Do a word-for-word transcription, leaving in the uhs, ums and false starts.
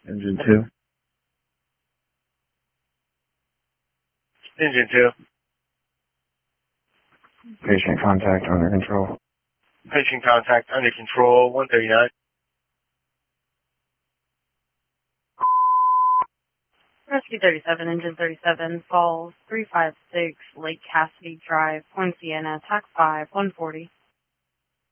Engine two. Engine two. Patient contact under control. Patient contact under control, one thirty-nine. Rescue thirty-seven, Engine thirty-seven, Falls, three five six, Lake Cassidy Drive, Point Sienna, Tax five, one forty.